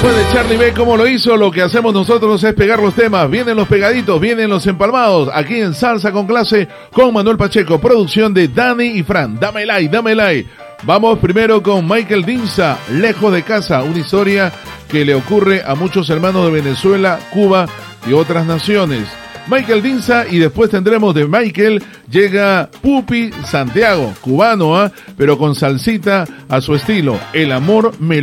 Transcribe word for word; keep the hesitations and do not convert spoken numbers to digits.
Después de Charlie B, ¿cómo lo hizo? Lo que hacemos nosotros es pegar los temas. Vienen los pegaditos, vienen los empalmados. Aquí en Salsa con Clase, con Manuel Pacheco. Producción de Dani y Fran. Dame like, dame like. Vamos primero con Michael Dinza, Lejos de Casa. Una historia que le ocurre a muchos hermanos de Venezuela, Cuba y otras naciones. Michael Dinza, y después tendremos de Michael, llega Pupi Santiago, cubano, ¿ah? ¿eh? Pero con salsita a su estilo. El amor me